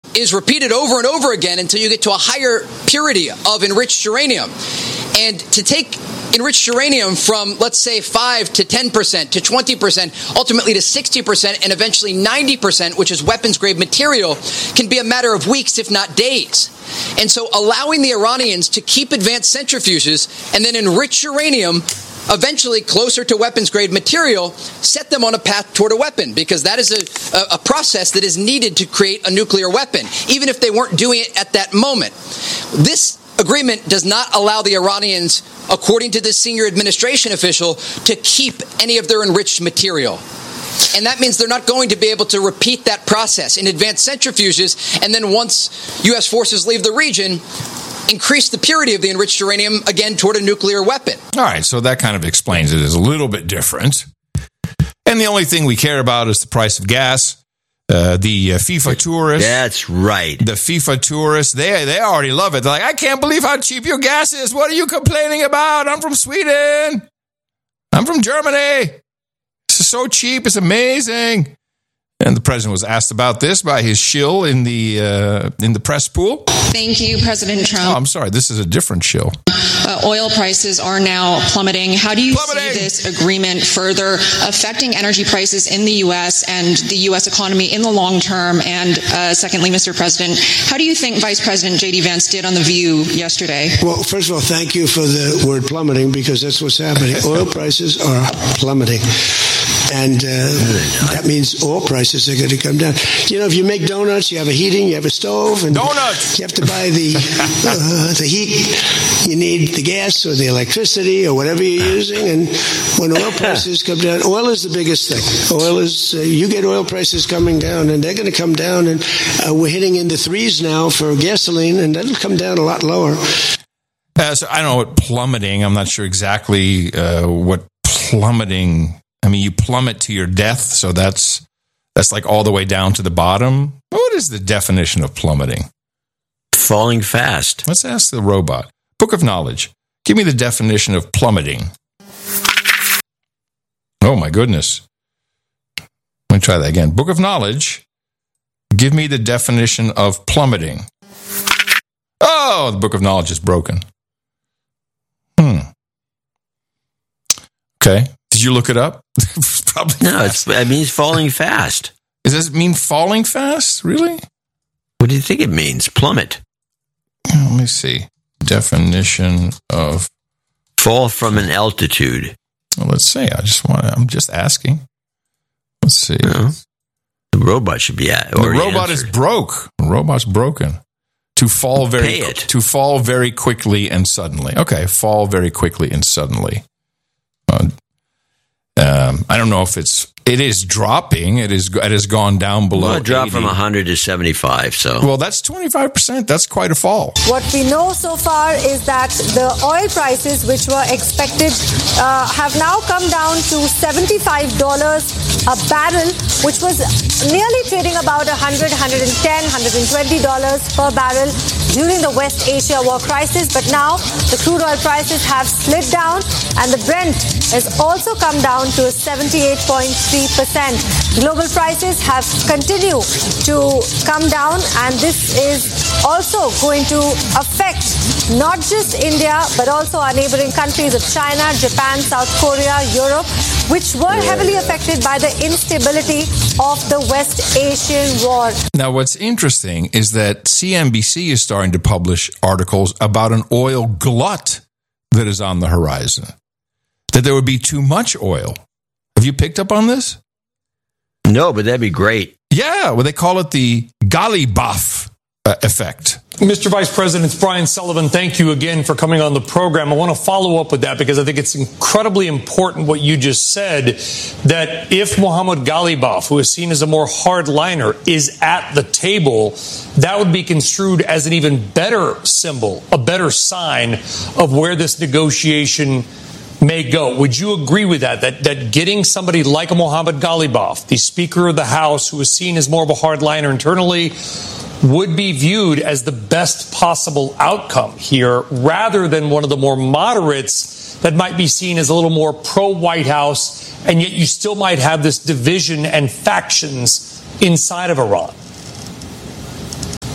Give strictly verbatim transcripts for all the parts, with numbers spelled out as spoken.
is repeated over and over again until you get to a higher purity of enriched uranium. And to take enriched uranium from, let's say, five to ten percent to twenty percent, ultimately to sixty percent, and eventually ninety percent, which is weapons-grade material, can be a matter of weeks, if not days. And so allowing the Iranians to keep advanced centrifuges and then enrich uranium eventually closer to weapons-grade material, set them on a path toward a weapon, because that is a, a, a process that is needed to create a nuclear weapon, even if they weren't doing it at that moment. This agreement does not allow the Iranians, according to this senior administration official, to keep any of their enriched material. And that means they're not going to be able to repeat that process in advanced centrifuges, and then once U S forces leave the region, increase the purity of the enriched uranium again toward a nuclear weapon. All right, so that kind of explains it. It's a little bit different. And the only thing we care about is the price of gas. Uh, the uh, FIFA tourists. That's right. The FIFA tourists, they they already love it. They're like, I can't believe how cheap your gas is. What are you complaining about? I'm from Sweden. I'm from Germany. This is so cheap. It's amazing. And the president was asked about this by his shill in the uh, in the press pool. Thank you, President Trump. Oh, I'm sorry. This is a different shill. Uh, oil prices are now plummeting. How do you plummeting. see this agreement further affecting energy prices in the U S and the U S economy in the long term? And uh, secondly, Mister President, how do you think Vice President J D Vance did on The View yesterday? Well, first of all, thank you for the word plummeting, because that's what's happening. Oil prices are plummeting. And uh, that means oil prices are going to come down. You know, if you make donuts, you have a heating, you have a stove, and donuts. You have to buy the uh, the heat. You need the gas or the electricity or whatever you're using. And when oil prices come down, oil is the biggest thing. Oil is, uh, you get oil prices coming down, and they're going to come down. And uh, we're hitting in the threes now for gasoline, and that'll come down a lot lower. Uh, so I don't know what plummeting. I'm not sure exactly uh, what plummeting. I mean, you plummet to your death, so that's that's like all the way down to the bottom. What is the definition of plummeting? Falling fast. Let's ask the robot. Book of Knowledge. Give me the definition of plummeting. Oh, my goodness. Let me try that again. Book of Knowledge. Give me the definition of plummeting. Oh, the Book of Knowledge is broken. Hmm. Okay. Did you look it up? Probably no, it's, it means falling fast. Does this mean falling fast? Really? What do you think it means? Plummet. Let me see. Definition of fall from an altitude. Well, let's see. I just want. I'm just asking. Let's see. No. The robot should be at. The robot answered. is broke. The robot's broken. To fall very Pay it. to fall very quickly and suddenly. Okay, fall very quickly and suddenly. Uh, um, I don't know if it's it is dropping. It is it has gone down below. Well, it dropped eighty. from one hundred to seventy-five. So well, that's twenty-five percent. That's quite a fall. What we know so far is that the oil prices, which were expected, uh, have now come down to seventy-five dollars a barrel, which was nearly trading about one hundred, one hundred ten, one hundred twenty dollars per barrel during the West Asia war crisis. But now the crude oil prices have slid down, and the Brent has also come down to seventy-eight point three percent. Global prices have continued to come down, and this is also going to affect not just India, but also our neighboring countries of China, Japan, South Korea, Europe, which were heavily affected by the instability of the West Asian war. Now, what's interesting is that C N B C is starting to publish articles about an oil glut that is on the horizon, that there would be too much oil. Have you picked up on this? No, but that'd be great. Yeah, well, they call it the Ghalibaf uh, effect. Mister Vice President, it's Brian Sullivan. Thank you again for coming on the program. I want to follow up with that because I think it's incredibly important what you just said, that if Mohammad Ghalibaf, who is seen as a more hardliner, is at the table, that would be construed as an even better symbol, a better sign of where this negotiation may go. Would you agree with that, that, that getting somebody like a Mohammad Ghalibaf, the Speaker of the House, who is seen as more of a hardliner internally, would be viewed as the best possible outcome here, rather than one of the more moderates that might be seen as a little more pro-White House, and yet you still might have this division and factions inside of Iran?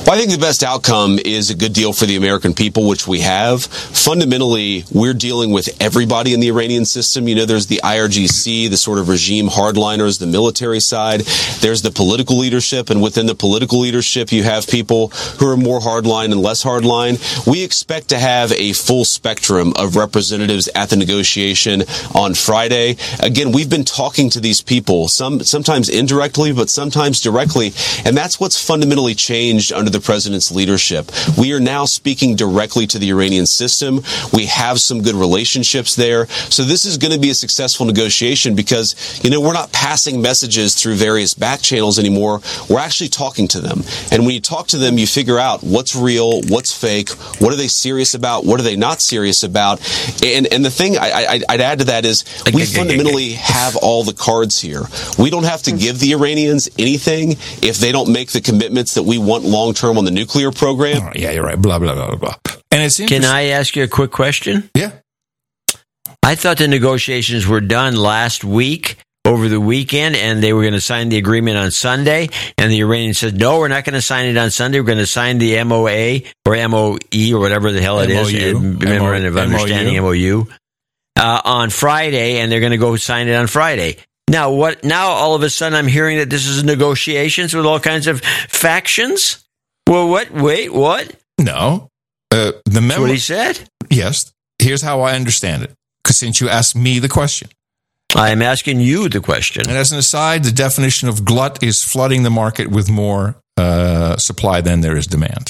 Well, I think the best outcome is a good deal for the American people, which we have. Fundamentally, we're dealing with everybody in the Iranian system. You know, there's the I R G C, the sort of regime hardliners, the military side. There's the political leadership, and within the political leadership, you have people who are more hardline and less hardline. We expect to have a full spectrum of representatives at the negotiation on Friday. Again, we've been talking to these people, some sometimes indirectly, but sometimes directly, and that's what's fundamentally changed under the president's leadership. We are now speaking directly to the Iranian system. We have some good relationships there. So this is going to be a successful negotiation because, you know, we're not passing messages through various back channels anymore. We're actually talking to them. And when you talk to them, you figure out what's real, what's fake, what are they serious about, what are they not serious about. And and the thing I, I, I'd add to that is we fundamentally have all the cards here. We don't have to give the Iranians anything if they don't make the commitments that we want long-term on the nuclear program. Oh, yeah, you're right. Blah, blah, blah, blah. And it's Can I ask you a quick question? Yeah. I thought the negotiations were done last week, over the weekend, and they were going to sign the agreement on Sunday. And the Iranians said, no, we're not going to sign it on Sunday. We're going to sign the M O A or M O E or whatever the hell it M O U. is, Memorandum of Understanding, M O U, uh, on Friday, and they're going to go sign it on Friday. Now, what? Now, all of a sudden, I'm hearing that this is negotiations with all kinds of factions. Well, what? Wait, what? No. Uh, the memo- That's what he said? Yes. Here's how I understand it. Because since you asked me the question. I am asking you the question. And as an aside, the definition of glut is flooding the market with more uh, supply than there is demand.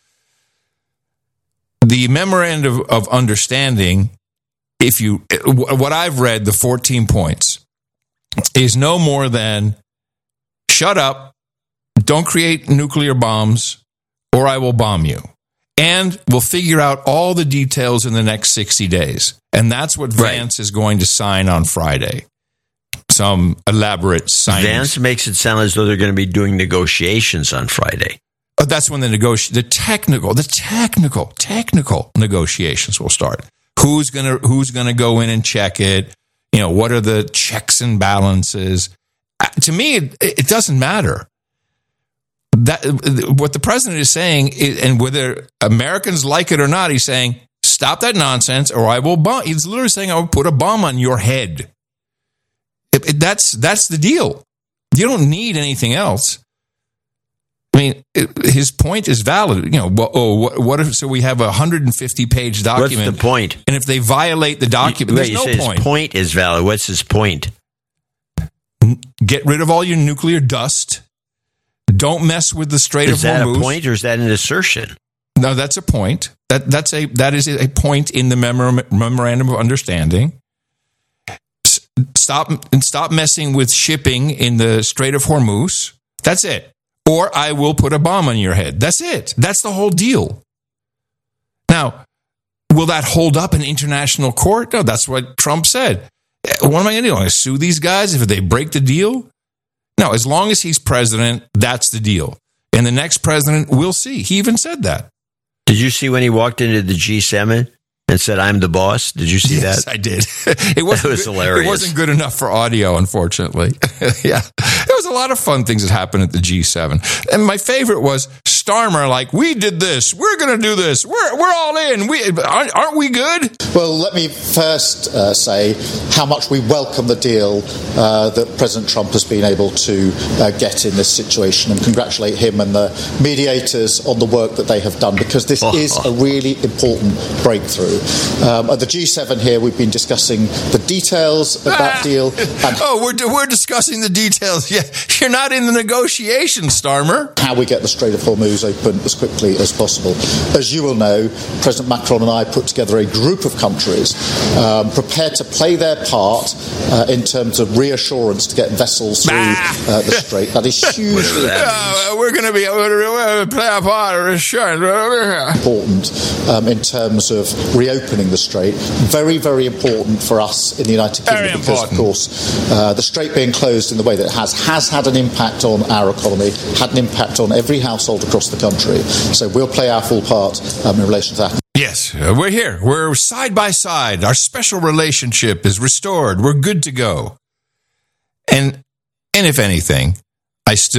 The memorandum of understanding, if you, what I've read, the fourteen points, is no more than shut up, don't create nuclear bombs, or I will bomb you. And we'll figure out all the details in the next sixty days. And that's what right. Vance is going to sign on Friday. Some elaborate signing. Vance makes it sound as though they're going to be doing negotiations on Friday. But that's when the negoti- the technical, the technical, technical negotiations will start. Who's gonna who's gonna go in and check it? You know, what are the checks and balances? Uh, to me, it, it doesn't matter. That what the president is saying, is, and whether Americans like it or not, he's saying, stop that nonsense, or I will bomb. He's literally saying, I will put a bomb on your head. It, it, that's that's the deal. You don't need anything else. I mean, it, his point is valid. You know, well, oh, what, what if? So we have a one hundred fifty page document. What's the point? And if they violate the document, you, there's wait, no you say point. His point is valid. What's his point? Get rid of all your nuclear dust. Don't mess with the Strait of Hormuz. Is that a point or is that an assertion? No, that's a point. That that's a that is a point in the memor- memorandum of understanding. S- stop and stop messing with shipping in the Strait of Hormuz. That's it. Or I will put a bomb on your head. That's it. That's the whole deal. Now, will that hold up in international court? No, that's what Trump said. What am I going to do? I sue these guys if they break the deal? No, as long as he's president, that's the deal. And the next president, we'll see. He even said that. Did you see when he walked into the G seven and said, I'm the boss? Did you see yes, that? I did. It wasn't, that was good, hilarious. It wasn't good enough for audio, unfortunately. Yeah. There was a lot of fun things that happened at the G seven. And my favorite was Starmer, like, we did this. We're going to do this. We're we're all in. We aren't, aren't we good? Well, let me first uh, say how much we welcome the deal uh, that President Trump has been able to uh, get in this situation, and congratulate him and the mediators on the work that they have done, because this oh, is oh. a really important breakthrough. Um, at the G seven here, we've been discussing the details of that deal. And oh, we're, we're discussing the details. Yeah, you're not in the negotiations, Starmer. How we get the Strait of Hormuz open as quickly as possible. As you will know, President Macron and I put together a group of countries um, prepared to play their part uh, in terms of reassurance to get vessels through uh, the Strait. That is hugely uh, we're going to be able to play our part. Important um, in terms of reopening the Strait. Very, very important for us in the United Kingdom, very because, important. of course, uh, the Strait being closed in the way that it has has had an impact on our economy, had an impact on every household across the country. So we'll play our full part um, in relation to that. Yes, uh, we're here. We're side by side. Our special relationship is restored. We're good to go. And and if anything, I still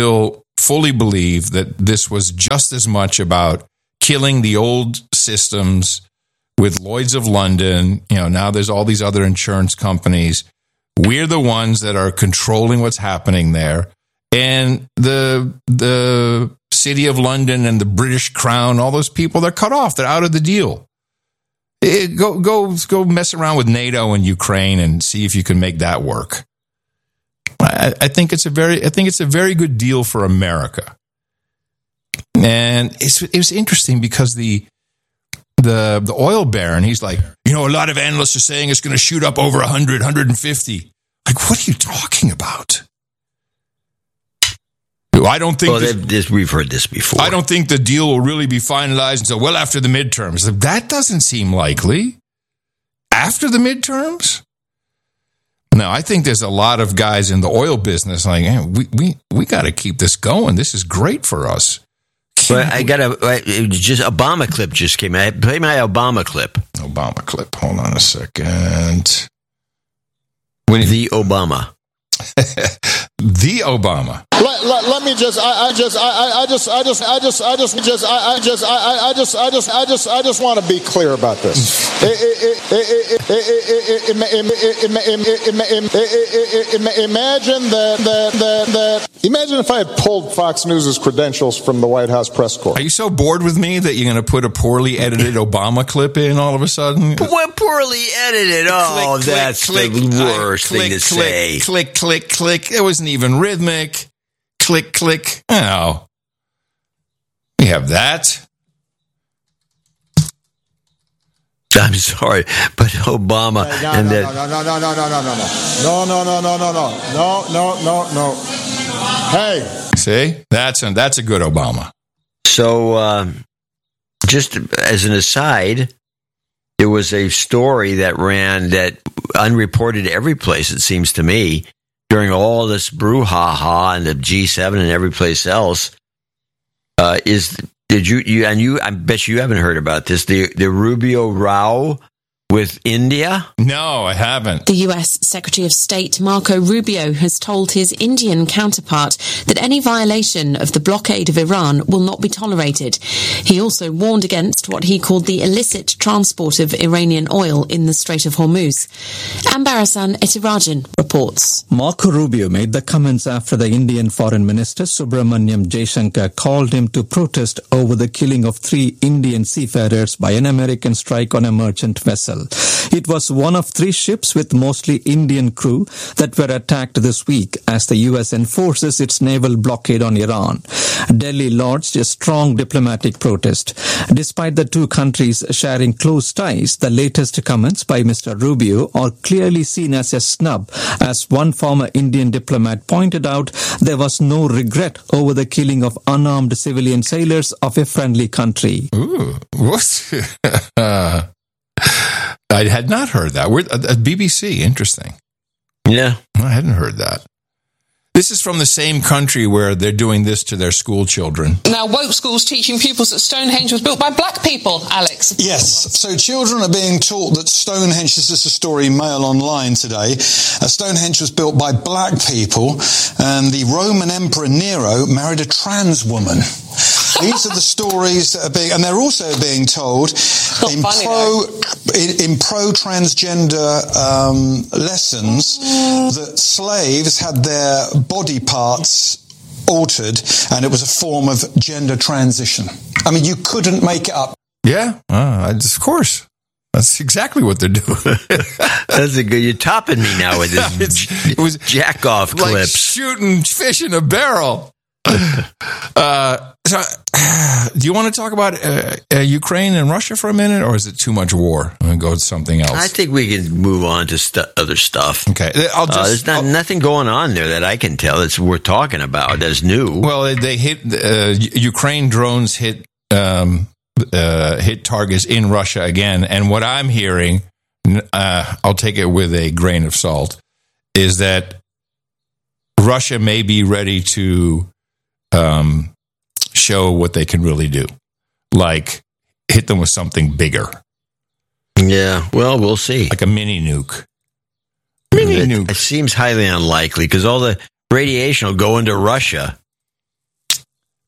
fully believe that this was just as much about killing the old systems with Lloyd's of London. You know, now there's all these other insurance companies. We're the ones that are controlling what's happening there. And the the City of London and the British Crown, all those people, they're cut off. They're out of the deal. It, go go go mess around with NATO and Ukraine and see if you can make that work. I, I think it's a very I think it's a very good deal for America. And it's it was interesting because the the the oil baron, he's like, you know, a lot of analysts are saying it's going to shoot up over one hundred, one hundred fifty. Like, what are you talking about? I don't think well, this, this, we've heard this before. I don't think the deal will really be finalized until well after the midterms. That doesn't seem likely. After the midterms? No, I think there's a lot of guys in the oil business like, hey, we we we got to keep this going. This is great for us. But I got a just Obama clip just came out. Play my Obama clip. Obama clip. Hold on a second. The Obama. The Obama. Let, let, let me just I, I just I, I just I just I just I just just I, I just I, I just I just I just I just want to be clear about this. Imagine that that that that imagine if I had pulled Fox News's credentials from the White House press corps. Are you so bored with me that you're going to put a poorly edited Obama clip in all of a sudden? What poorly edited? Oh, click, that's click, the worst click, thing to click, say. Click, click, click. It wasn't even rhythmic. Click, click. Oh. We have that. I'm sorry, but Obama Hey, no, and no, that. no, no, no, no, no, no, no, no, no, no, no, no, no, no, no, no. Hey, see, that's a, that's a good Obama. So, uh, just as an aside, there was a story that ran that unreported every place. It seems to me during all this brouhaha and the G seven and every place else uh, is. Did you, you, and you, I bet you haven't heard about this, the, the Rubio row with India? No, I haven't. The U S Secretary of State Marco Rubio has told his Indian counterpart that any violation of the blockade of Iran will not be tolerated. He also warned against what he called the illicit transport of Iranian oil in the Strait of Hormuz. Ambarasan Etirajan reports. Marco Rubio made the comments after the Indian Foreign Minister Subramanyam Jaishankar called him to protest over the killing of three Indian seafarers by an American strike on a merchant vessel. It was one of three ships with mostly Indian crew that were attacked this week as the U S enforces its naval blockade on Iran. Delhi lodged a strong diplomatic protest. Despite the two countries sharing close ties, the latest comments by Mister Rubio are clearly seen as a snub. As one former Indian diplomat pointed out, there was no regret over the killing of unarmed civilian sailors of a friendly country. Ooh, what? I had not heard that. We're at B B C. Interesting. Yeah. I hadn't heard that. This is from the same country where they're doing this to their school children. Now, woke schools teaching pupils that Stonehenge was built by black people, Alex. Yes. So children are being taught that Stonehenge, this is a story Mail Online today, uh, Stonehenge was built by black people and the Roman Emperor Nero married a trans woman. These are the stories that are being, and they're also being told in funny, pro in, in pro transgender um, lessons that slaves had their body parts altered, and it was a form of gender transition. I mean, you couldn't make it up. Yeah, uh, of course. That's exactly what they're doing. That's a good. You're topping me now with this. It was jack off like clips. Shooting fish in a barrel. uh, so, do you want to talk about uh, uh, Ukraine and Russia for a minute, or is it too much war? I'm going to go to something else. I think we can move on to stu- other stuff. Okay, I'll just. Uh, there's not, nothing going on there that I can tell that's worth talking about. That's new. Well, they hit uh, Ukraine drones hit um, uh, hit targets in Russia again, and what I'm hearing, uh, I'll take it with a grain of salt, is that Russia may be ready to. Um, show what they can really do, like hit them with something bigger. Yeah, well, we'll see. Like a mini nuke. Mini it, nuke. It seems highly unlikely because all the radiation will go into Russia.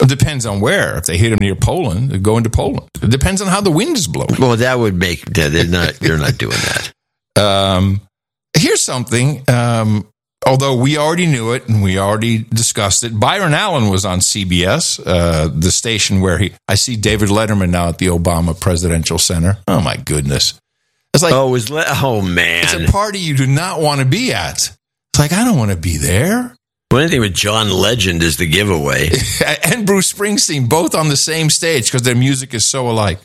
It depends on where. If they hit them near Poland, they go into Poland. It depends on how the wind is blowing. Well, that would make they're not they're not doing that. Um, here's something. Um, although we already knew it and we already discussed it, Byron Allen was on C B S, uh, the station where he. I see David Letterman now at the Obama Presidential Center. Oh my goodness! It's like oh, was Le- oh man, it's a party you do not want to be at. It's like I don't want to be there. Well, anything with John Legend is the giveaway. And Bruce Springsteen, both on the same stage because their music is so alike.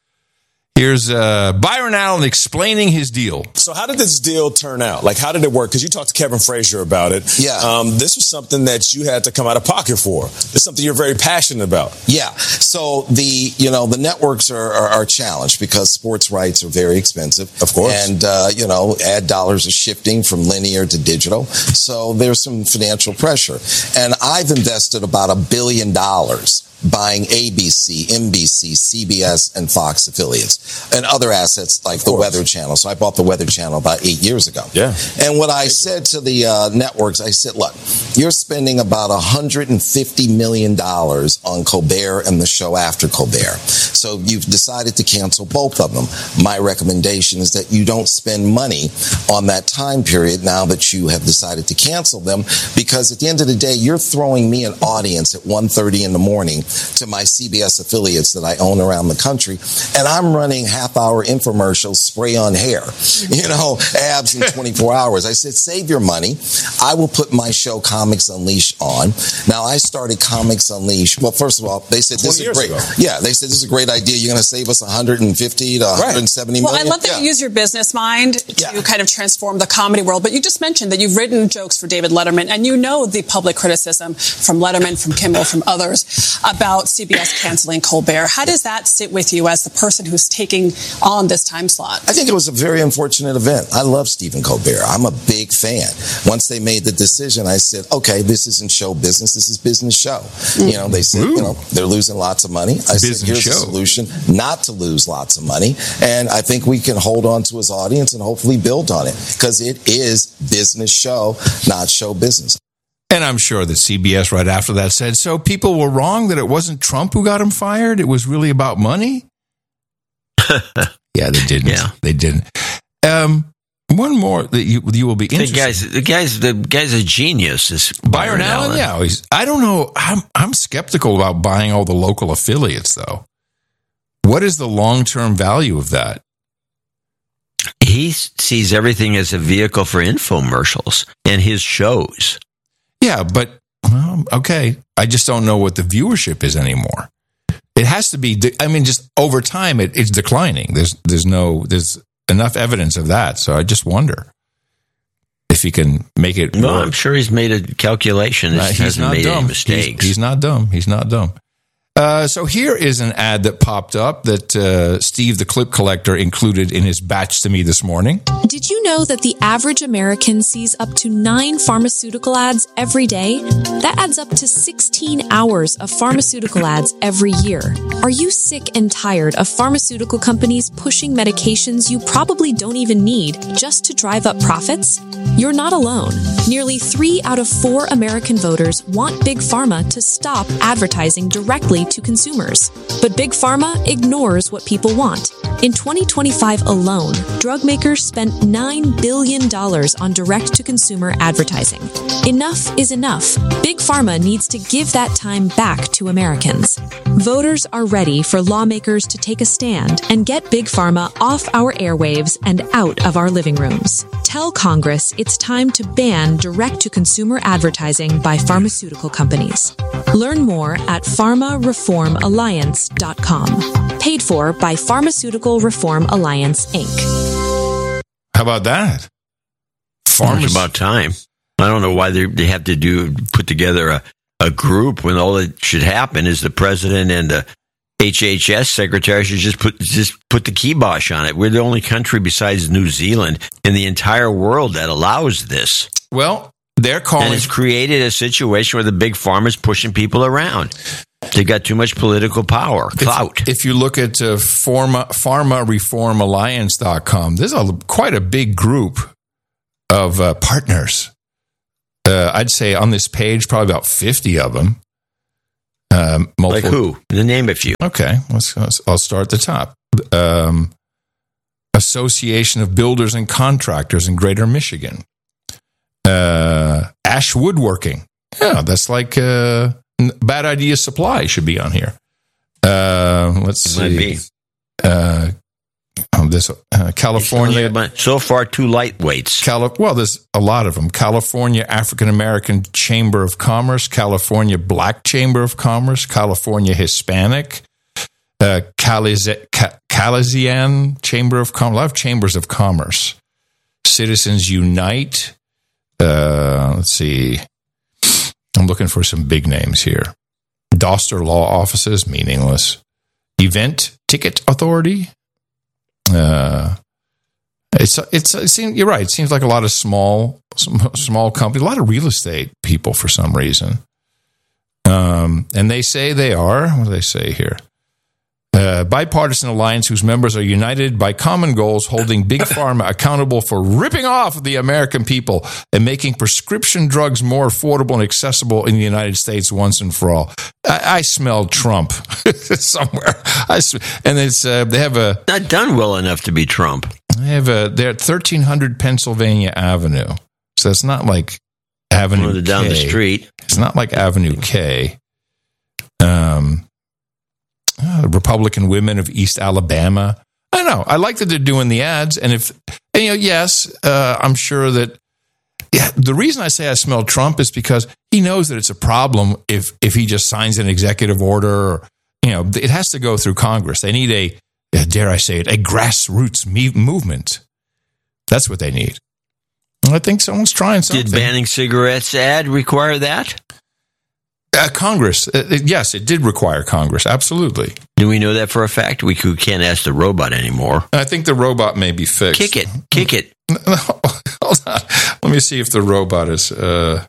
Here's uh, Byron Allen explaining his deal. So how did this deal turn out? Like, how did it work? Because you talked to Kevin Frazier about it. Yeah. Um, this was something that you had to come out of pocket for. It's something you're very passionate about. Yeah. So the, you know, the networks are, are, are challenged because sports rights are very expensive. Of course. And, uh, you know, ad dollars are shifting from linear to digital. So there's some financial pressure. And I've invested about a billion dollars buying A B C, N B C, C B S, and Fox affiliates, and other assets like the Weather Channel. So I bought the Weather Channel about eight years ago. Yeah. And what I said to the uh, networks, I said, look, you're spending about one hundred fifty million dollars on Colbert and the show after Colbert. So you've decided to cancel both of them. My recommendation is that you don't spend money on that time period now that you have decided to cancel them, because at the end of the day, you're throwing me an audience at one thirty in the morning to my C B S affiliates that I own around the country, and I'm running half-hour infomercials, spray on hair, you know, abs in twenty-four hours. I said, save your money. I will put my show Comics Unleashed on. Now, I started Comics Unleashed. Well, first of all, they said this is great. Ago. Yeah, they said this is a great idea. You're going to save us one hundred fifty to one hundred seventy well, million. Well, I love that yeah. you use your business mind to yeah. kind of transform the comedy world. But you just mentioned that you've written jokes for David Letterman, and you know the public criticism from Letterman, from Kimmel, from others about C B S canceling Colbert. How does that sit with you as the person who's taking on this time slot? I think it was a very unfortunate event. I love Stephen Colbert. I'm a big fan. Once they made the decision, I said, okay, this isn't show business. This is business show. Mm-hmm. You know, they said, Ooh. you know, they're losing lots of money. I business said, here's show. a solution not to lose lots of money. And I think we can hold on to his audience and hopefully build on it, because it is business show, not show business. And I'm sure that C B S right after that said, so people were wrong that it wasn't Trump who got him fired? It was really about money? Yeah, they didn't. Yeah. They didn't. Um, one more that you you will be interested. The guy's the guy's the guy's a genius. Is Byron, Byron Allen? Allen? Yeah, he's, I don't know. I'm I'm skeptical about buying all the local affiliates, though. What is the long term value of that? He sees everything as a vehicle for infomercials and his shows. Yeah, but well, okay. I just don't know what the viewership is anymore. It has to be. I mean, just over time, it, it's declining. There's there's no there's enough evidence of that. So I just wonder if he can make it. No, work. I'm sure he's made a calculation. Uh, he he's hasn't not made dumb. any mistakes. He's, he's not dumb. He's not dumb. Uh, so here is an ad that popped up that uh, Steve, the clip collector, included in his batch to me this morning. Did you know that the average American sees up to nine pharmaceutical ads every day? That adds up to sixteen hours of pharmaceutical ads every year. Are you sick and tired of pharmaceutical companies pushing medications you probably don't even need just to drive up profits? You're not alone. Nearly three out of four American voters want Big Pharma to stop advertising directly to consumers. But Big Pharma ignores what people want. In twenty twenty-five alone, drug makers spent nine billion dollars on direct-to-consumer advertising. Enough is enough. Big Pharma needs to give that time back to Americans. Voters are ready for lawmakers to take a stand and get Big Pharma off our airwaves and out of our living rooms. Tell Congress it's time to ban direct-to-consumer advertising by pharmaceutical companies. Learn more at pharma reform alliance dot com. Paid for by Pharmaceutical Reform Alliance, Incorporated. How about that? Pharma- it's about time. I don't know why they they have to do put together a, a group when all that should happen is the president and the H H S secretary should just put just put the kibosh on it. We're the only country besides New Zealand in the entire world that allows this. Well, they're calling, and it's created a situation where the big pharma is pushing people around. They got too much political power, clout. If, if you look at uh, pharma, pharma reform alliance dot com, there's a quite a big group of uh, partners. Uh, I'd say on this page, probably about fifty of them. Um, multiple, like who? The name a few. Okay, let's, let's, I'll start at the top. Um, Association of Builders and Contractors in Greater Michigan. Uh, Ash Woodworking. Yeah, that's like uh, Bad Idea Supply should be on here. Uh, let's It see. might be. Uh, um, this uh, California. So far, two lightweights. Cali- well, there's a lot of them. California African American Chamber of Commerce, California Black Chamber of Commerce, California Hispanic, uh, Caliz- Ca- Calazian Chamber of Commerce. A lot of chambers of commerce. Citizens Unite. Uh, let's see. I'm looking for some big names here. Doster Law Offices, meaningless. Event Ticket Authority. Uh, it's it's it seems you're right. It seems like a lot of small small companies, a lot of real estate people for some reason. Um, and they say they are. What do they say here? Uh, bipartisan alliance whose members are united by common goals, holding Big Pharma accountable for ripping off the American people and making prescription drugs more affordable and accessible in the United States once and for all. I, I smell Trump somewhere. I sm- and it's uh, they have a not done well enough to be Trump. They have a they're at thirteen hundred Pennsylvania Avenue, so it's not like Avenue Further down K. the street. It's not like Avenue K. Um. Uh, Republican Women of East Alabama. I know. I like that they're doing the ads. And if, and, you know, yes, uh, I'm sure that, yeah, the reason I say I smell Trump is because he knows that it's a problem if, if he just signs an executive order or, you know, it has to go through Congress. They need a, dare I say it, a grassroots me- movement. That's what they need. And I think someone's trying something. Did banning cigarettes ad require that? Uh, Congress, uh, it, yes, it did require Congress, absolutely. Do we know that for a fact? We can't ask the robot anymore. I think the robot may be fixed. Kick it, kick it. No, hold on. Let me see if the robot is. Uh,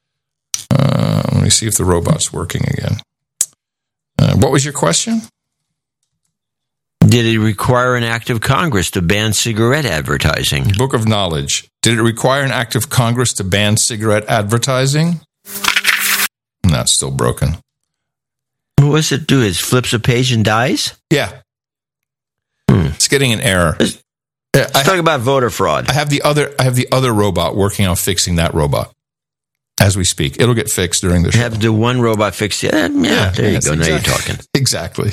uh, let me see if the robot's working again. Uh, what was your question? Did it require an act of Congress to ban cigarette advertising? Book of Knowledge. Did it require an act of Congress to ban cigarette advertising? No, it's still broken. What does it do? It flips a page and dies? Yeah. Hmm. It's getting an error. Let's, let's talk ha- about voter fraud. I have the other I have the other robot working on fixing that robot as we speak. It'll get fixed during the show. Have the one robot fix it? Yeah, yeah, there you go. Exactly, now you're talking. Exactly.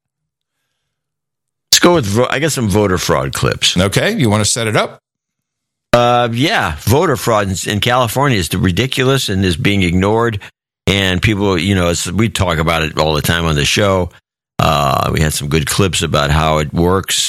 Let's go with, vo- I got some voter fraud clips. Okay, you want to set it up? Uh, yeah, voter fraud in, in California is ridiculous and is being ignored. And people, you know, we talk about it all the time on the show. Uh, we had some good clips about how it works,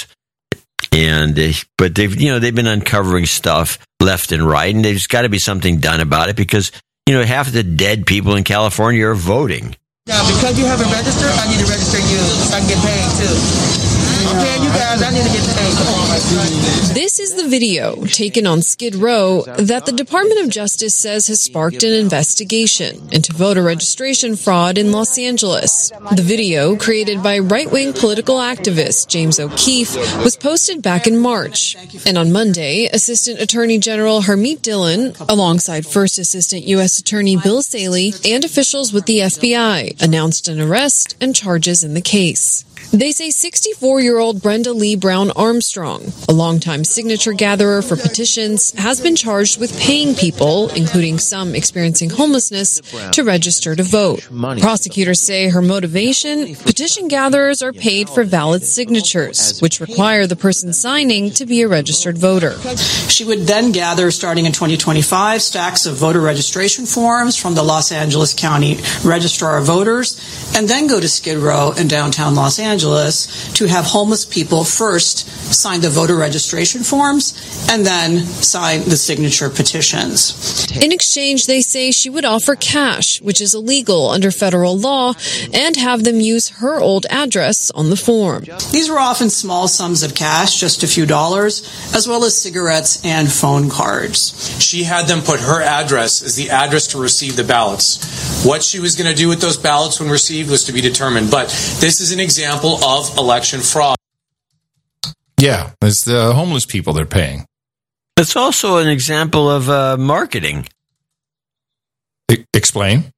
and they, but they've, you know, they've been uncovering stuff left and right, and there's got to be something done about it because, you know, half of the dead people in California are voting. Now, because you haven't registered, I need to register you so I can get paid too. Okay, you guys, I need to get paid. Come on. This is the video taken on Skid Row that the Department of Justice says has sparked an investigation into voter registration fraud in Los Angeles. The video, created by right-wing political activist James O'Keefe, was posted back in March. And on Monday, Assistant Attorney General Harmeet Dillon, alongside First Assistant U S Attorney Bill Saley and officials with the F B I, announced an arrest and charges in the case. They say sixty-four-year-old Brenda Lee Brown Armstrong, a longtime signature gatherer for petitions, has been charged with paying people, including some experiencing homelessness, to register to vote. Prosecutors say her motivation: petition gatherers are paid for valid signatures, which require the person signing to be a registered voter. She would then gather, starting in twenty twenty-five, stacks of voter registration forms from the Los Angeles County Registrar of Voters, and then go to Skid Row in downtown Los Angeles to have homeless people first sign the voter registration forms and then sign the signature petitions. In exchange, they say she would offer cash, which is illegal under federal law, and have them use her old address on the form. These were often small sums of cash, just a few dollars, as well as cigarettes and phone cards. She had them put her address as the address to receive the ballots. What she was going to do with those ballots when received was to be determined. But this is an example of election fraud. Yeah, it's the homeless people they're paying. It's also an example of uh, marketing. I- explain.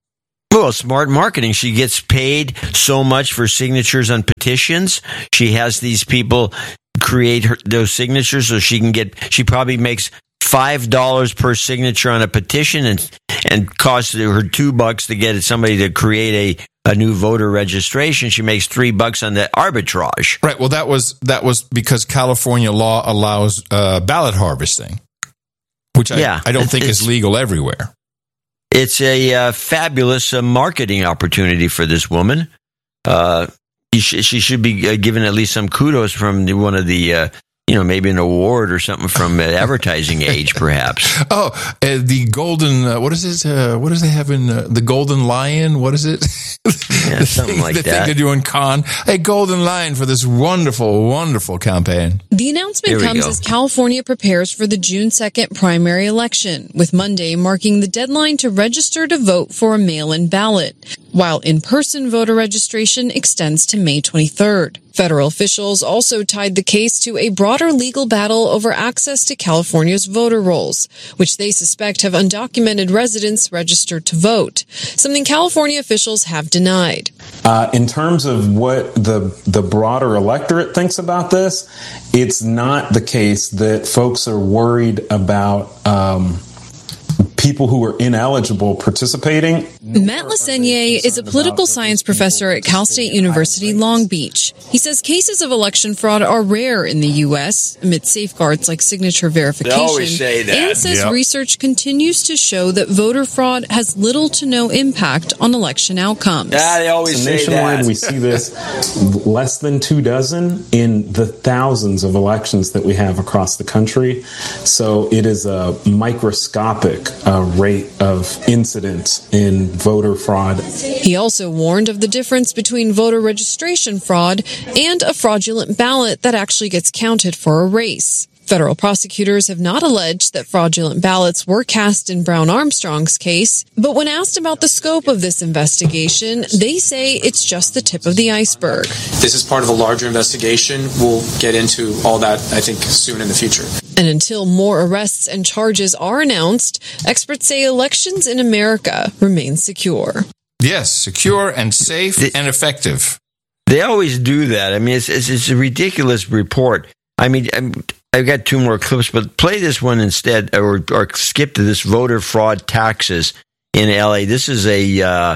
Well, smart marketing. She gets paid so much for signatures on petitions. She has these people create her, those signatures so she can get, she probably makes five dollars per signature on a petition and, and costs her two bucks to get somebody to create a, a new voter registration. She makes three bucks on the arbitrage. Right. Well, that was, that was because California law allows uh, ballot harvesting, which I, yeah, I don't think is legal everywhere. It's a uh, fabulous uh, marketing opportunity for this woman. Uh, she, she should be uh, given at least some kudos from the, one of the, uh, you know, maybe an award or something from uh, Advertising Age, perhaps. Oh, uh, the golden, uh, what is it? Uh, what does they have in uh, the Golden Lion? What is it? Yeah, something thing, like the that. The thing they do in Cannes. A Golden Lion for this wonderful, wonderful campaign. The announcement comes as California prepares for the June second primary election, with Monday marking the deadline to register to vote for a mail-in ballot, while in-person voter registration extends to May twenty-third. Federal officials also tied the case to a broader legal battle over access to California's voter rolls, which they suspect have undocumented residents registered to vote, something California officials have denied. Uh, in terms of what the the broader electorate thinks about this, it's not the case that folks are worried about um, people who are ineligible participating. Matt Lasenier is a political science professor at Cal State University Long Beach. He says cases of election fraud are rare in the U S amid safeguards like signature verification. They always say that. And says Yep. research continues to show that voter fraud has little to no impact on election outcomes. Yeah, they always So say nationwide, that. we see this less than two dozen in the thousands of elections that we have across the country. So it is a microscopic uh, rate of incidents in voter fraud. He also warned of the difference between voter registration fraud and a fraudulent ballot that actually gets counted for a race. Federal prosecutors have not alleged that fraudulent ballots were cast in Brown Armstrong's case, but when asked about the scope of this investigation, they say it's just the tip of the iceberg. This is part of a larger investigation. We'll get into all that, I think, soon in the future. And until more arrests and charges are announced, experts say elections in America remain secure. Yes, secure and safe and effective. They always do that. I mean, it's, it's, it's a ridiculous report. I mean, I'm, I've got two more clips, but play this one instead, or, or skip to this voter fraud taxes in L A. This is a uh,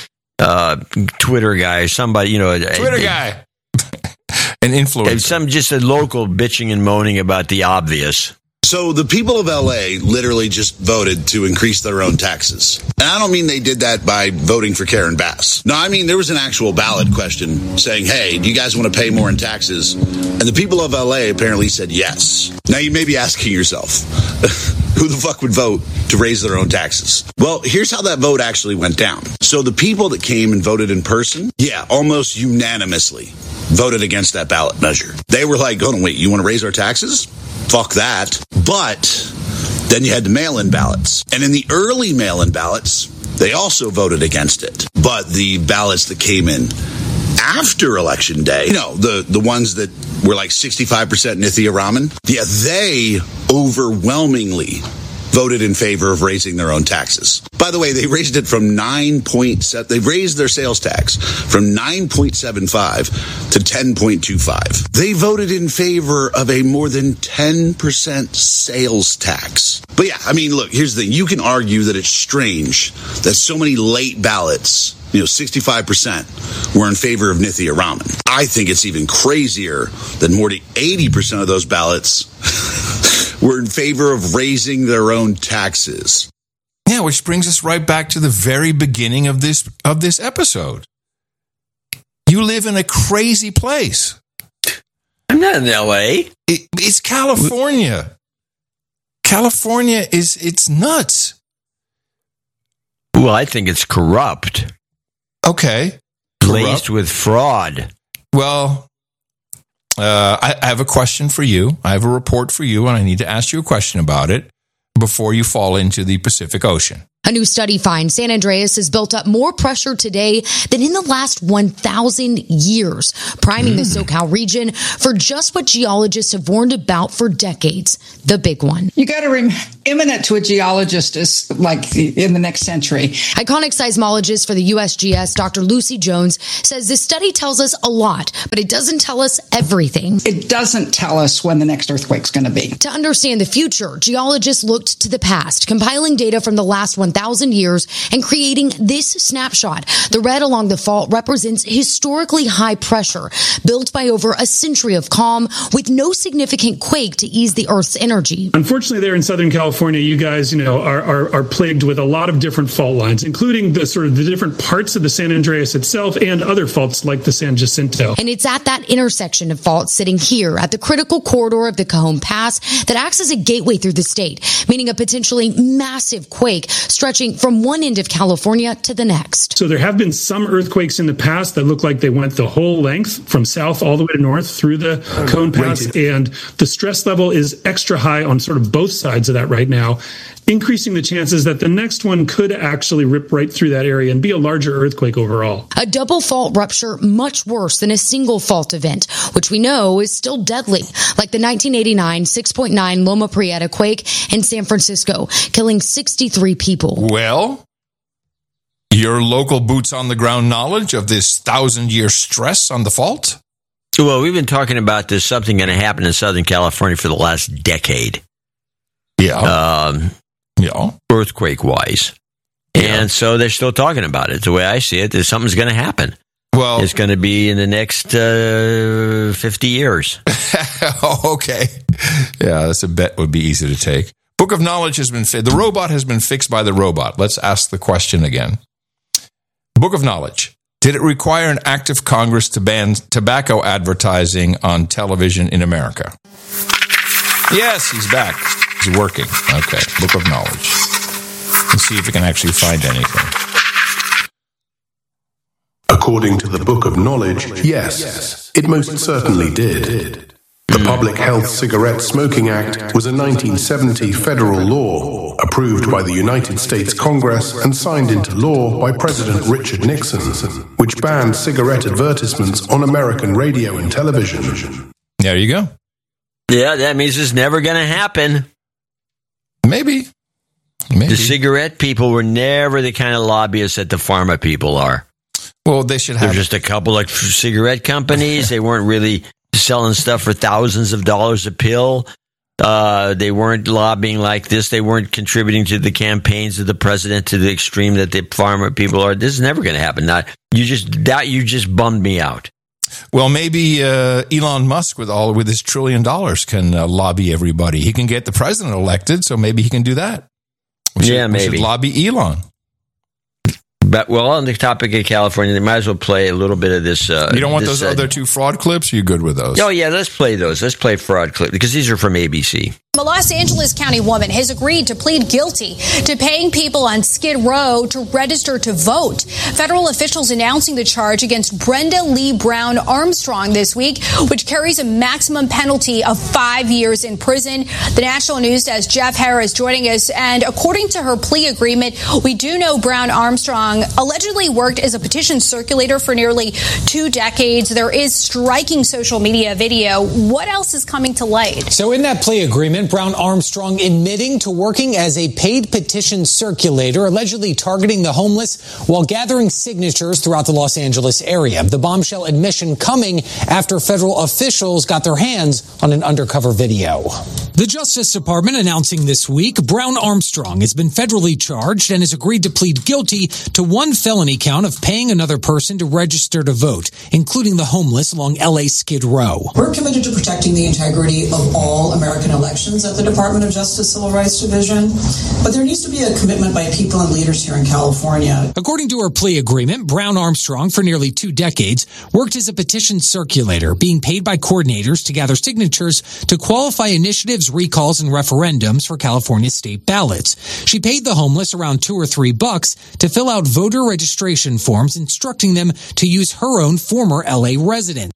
uh, Twitter guy, somebody, you know. Twitter a, guy. An influencer. Some just a local bitching and moaning about the obvious. So the people of L A literally just voted to increase their own taxes. And I don't mean they did that by voting for Karen Bass. No, I mean there was an actual ballot question saying, hey, do you guys want to pay more in taxes? And the people of L A apparently said yes. Now you may be asking yourself, who the fuck would vote to raise their own taxes? Well, here's how that vote actually went down. So the people that came and voted in person, yeah, almost unanimously voted against that ballot measure. They were like, oh, no, wait, you want to raise our taxes? Fuck that. But then you had the mail-in ballots. And in the early mail-in ballots, they also voted against it. But the ballots that came in after Election Day, you know, the, the ones that were like sixty-five percent Nithya Raman, yeah, they overwhelmingly voted in favor of raising their own taxes. By the way, they raised it from nine point seven, they raised their sales tax from nine point seven five to ten point two five. They voted in favor of a more than ten percent sales tax. But yeah, I mean, look, here's the thing. You can argue that it's strange that so many late ballots, you know, sixty-five percent were in favor of Nithya Raman. I think it's even crazier that more than eighty percent of those ballots were in favor of raising their own taxes. Yeah, which brings us right back to the very beginning of this of this episode. You live in a crazy place. I'm not in L A. It, it's California. California is, it's nuts. Well, I think it's corrupt. Okay. Laced corrupt. with fraud. Well, uh, I, I have a question for you. I have a report for you, and I need to ask you a question about it before you fall into the Pacific Ocean. A new study finds San Andreas has built up more pressure today than in the last one thousand years, priming mm. the SoCal region for just what geologists have warned about for decades, the big one. You got to remember, imminent to a geologist is like in the next century. Iconic seismologist for the U S G S, Doctor Lucy Jones, says this study tells us a lot, but it doesn't tell us everything. It doesn't tell us when the next earthquake's going to be. To understand the future, geologists looked to the past, compiling data from the last one thousand years and creating this snapshot. The red along the fault represents historically high pressure built by over a century of calm with no significant quake to ease the Earth's energy. Unfortunately, there in Southern California, you guys, you know, are, are, are plagued with a lot of different fault lines, including the sort of the different parts of the San Andreas itself and other faults like the San Jacinto. And it's at that intersection of faults sitting here at the critical corridor of the Cajon Pass that acts as a gateway through the state, meaning a potentially massive quake stretching from one end of California to the next. So there have been some earthquakes in the past that look like they went the whole length from south all the way to north through the Cajon Pass, and the stress level is extra high on sort of both sides of that right now, increasing the chances that the next one could actually rip right through that area and be a larger earthquake overall. A double fault rupture much worse than a single fault event, which we know is still deadly, like the nineteen eighty-nine six point nine Loma Prieta quake in San Francisco, killing sixty-three people. Well, your local boots on the ground knowledge of this thousand year stress on the fault? Well, we've been talking about there's something going to happen in Southern California for the last decade. Yeah. Um, yeah. Earthquake wise. Yeah. And so they're still talking about it. The way I see it, there's something's going to happen. Well, it's going to be in the next uh, fifty years. Oh, okay. Yeah, that's a bet would be easy to take. Book of Knowledge has been fi- the robot has been fixed by the robot. Let's ask the question again. Book of Knowledge. Did it require an act of Congress to ban tobacco advertising on television in America? Yes, he's back. He's working. Okay. Book of Knowledge. Let's see if we can actually find anything. According to the Book of Knowledge, yes, it most certainly did. The Public Health Cigarette Smoking Act was a nineteen seventy federal law approved by the United States Congress and signed into law by President Richard Nixon, which banned cigarette advertisements on American radio and television. There you go. Yeah, that means it's never going to happen. Maybe. Maybe. The cigarette people were never the kind of lobbyists that the pharma people are. Well, they should have. They're just a couple of cigarette companies. They weren't really selling stuff for thousands of dollars a pill. Uh, they weren't lobbying like this. They weren't contributing to the campaigns of the president to the extreme that the pharma people are. This is never going to happen. Not you just that you just bummed me out. Well, maybe uh, Elon Musk, with all with his trillion dollars, can uh, lobby everybody. He can get the president elected, so maybe he can do that. We should, yeah, maybe we should lobby Elon. But, well, on the topic of California, they might as well play a little bit of this. Uh, you don't want this, those uh, other two fraud clips? Are you good with those? Oh, yeah, let's play those. Let's play fraud clips, because these are from A B C. A Los Angeles County woman has agreed to plead guilty to paying people on Skid Row to register to vote. Federal officials announcing the charge against Brenda Lee Brown Armstrong this week, which carries a maximum penalty of five years in prison. The National News says Jeff Harris joining us, and according to her plea agreement, we do know Brown Armstrong allegedly worked as a petition circulator for nearly two decades. There is striking social media video. What else is coming to light? So in that plea agreement, Brown Armstrong admitting to working as a paid petition circulator, allegedly targeting the homeless while gathering signatures throughout the Los Angeles area. The bombshell admission coming after federal officials got their hands on an undercover video. The Justice Department announcing this week Brown Armstrong has been federally charged and has agreed to plead guilty to one felony count of paying another person to register to vote, including the homeless along L A Skid Row. We're committed to protecting the integrity of all American elections at the Department of Justice Civil Rights Division, but there needs to be a commitment by people and leaders here in California. According to her plea agreement, Brown Armstrong, for nearly two decades, worked as a petition circulator, being paid by coordinators to gather signatures to qualify initiatives, recalls, and referendums for California state ballots. She paid the homeless around two or three bucks to fill out voter registration forms, instructing them to use her own former L A resident.